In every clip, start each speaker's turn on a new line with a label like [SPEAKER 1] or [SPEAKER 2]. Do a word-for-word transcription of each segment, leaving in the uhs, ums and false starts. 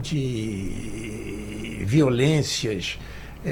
[SPEAKER 1] de violências,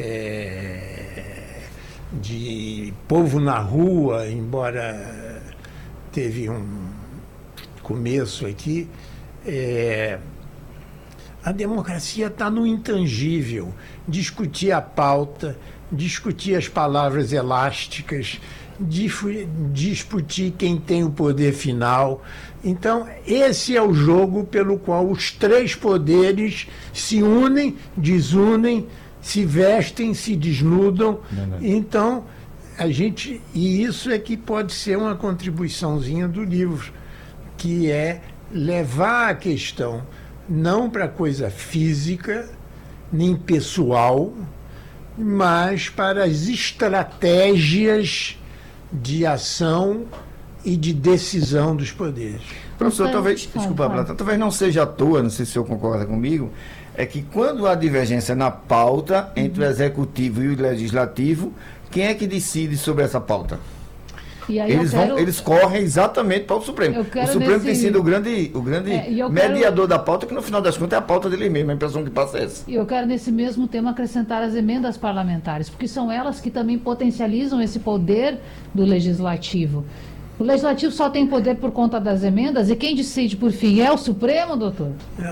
[SPEAKER 1] é, de povo na rua, embora teve um começo aqui, é, a democracia está no intangível. Discutir a pauta, discutir as palavras elásticas, discutir quem tem o poder final. Então, esse é o jogo pelo qual os três poderes se unem, desunem, se vestem, se desnudam. Verdade. Então, a gente... E isso é que pode ser uma contribuiçãozinha do livro, que é levar a questão não para coisa física, nem pessoal, mas para as estratégias de ação e de decisão dos poderes.
[SPEAKER 2] Professor, talvez, desculpa, Plata, talvez não seja à toa, não sei se o senhor concorda comigo, é que quando há divergência na pauta entre o executivo e o legislativo, quem é que decide sobre essa pauta?
[SPEAKER 3] E aí
[SPEAKER 2] eles,
[SPEAKER 3] quero...
[SPEAKER 2] vão, eles correm exatamente para o Supremo. O Supremo nesse... tem sido o grande, o grande é, mediador quero... da pauta, que no final das contas é a pauta dele mesmo, a impressão que passa é essa.
[SPEAKER 3] E eu quero nesse mesmo tema acrescentar as emendas parlamentares, porque são elas que também potencializam esse poder do legislativo. O legislativo só tem poder por conta das emendas, e quem decide por fim é o Supremo, doutor?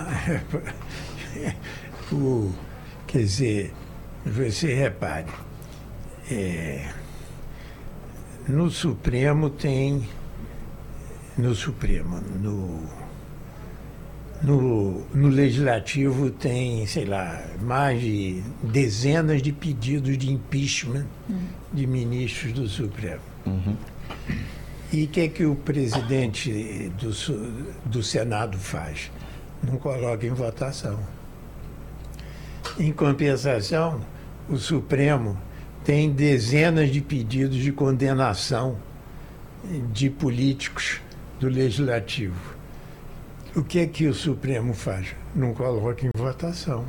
[SPEAKER 1] o, quer dizer, você repare, é... no Supremo tem, no Supremo, no, no, no Legislativo tem, sei lá, mais de dezenas de pedidos de impeachment uhum. de ministros do Supremo. Uhum. E o que é que o presidente do, do Senado faz? Não coloca em votação. Em compensação, o Supremo tem dezenas de pedidos de condenação de políticos do Legislativo. O que é que o Supremo faz? Não coloca em votação.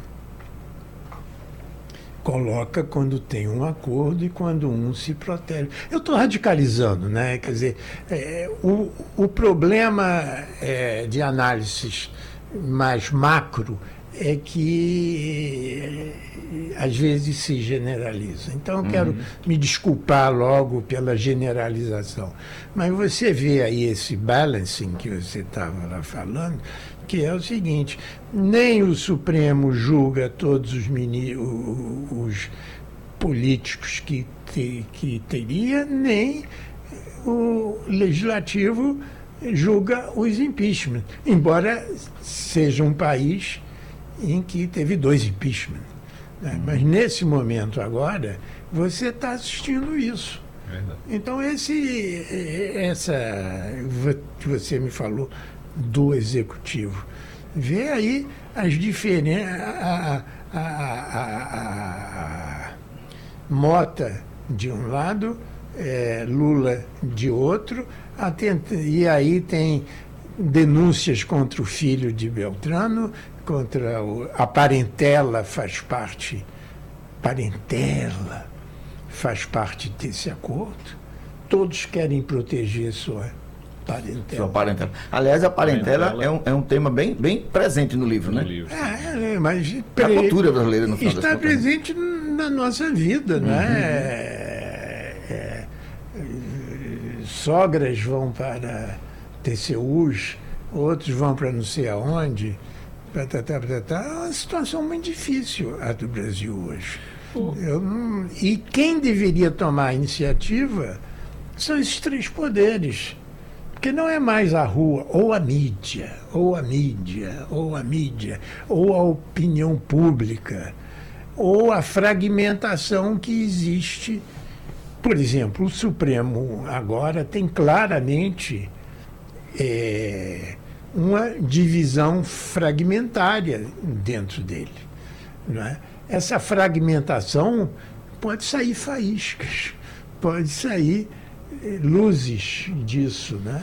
[SPEAKER 1] Coloca quando tem um acordo e quando um se protege. Eu estou radicalizando, né? Quer dizer, é, o, o problema é, de análises mais macro é que às vezes se generaliza. Então, eu quero uhum. me desculpar logo pela generalização. Mas você vê aí esse balancing que você estava lá falando, que é o seguinte: nem o Supremo julga todos os, mini, os políticos que, te, que teria, nem o Legislativo julga os impeachment, embora seja um país em que teve dois impeachment. Né? Mas nesse momento agora, você está assistindo isso. Verdade. Então, esse, essa que você me falou do executivo, vê aí as diferenças. A, a, a, a, a Mota de um lado, é, Lula de outro, atenta, e aí tem denúncias contra o filho de Beltrano, contra o, a parentela faz parte, parentela faz parte desse acordo. Todos querem proteger sua parentela. Sua
[SPEAKER 2] parentela. Aliás, a parentela, parentela. É, um, é um tema bem, bem presente no livro, no né?
[SPEAKER 1] Livro. É, mas
[SPEAKER 2] a cultura brasileira no final
[SPEAKER 1] está das presente na nossa vida, uhum. né? É, é, sogras vão para T C Us, outros vão para não sei aonde. Tá, tá, tá, tá. É uma situação muito difícil a do Brasil hoje. Oh. Eu não... E quem deveria tomar a iniciativa são esses três poderes. Porque não é mais a rua, ou a mídia, ou a mídia, ou a mídia, ou a opinião pública, ou a fragmentação que existe. Por exemplo, o Supremo agora tem claramente é, uma divisão fragmentária dentro dele. Não é? Essa fragmentação pode sair faíscas, pode sair luzes disso, né?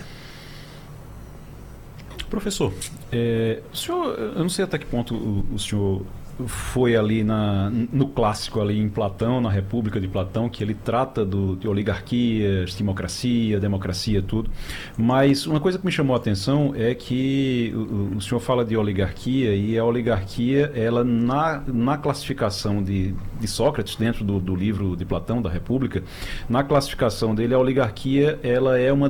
[SPEAKER 4] Professor, é, o senhor, eu não sei até que ponto o, o senhor foi ali na, no clássico, ali em Platão, na República de Platão, que ele trata do, de oligarquia, democracia, democracia, tudo. Mas uma coisa que me chamou a atenção é que o, o senhor fala de oligarquia, e a oligarquia, ela na, na classificação de, de Sócrates, dentro do, do livro de Platão, da República, na classificação dele, a oligarquia ela é uma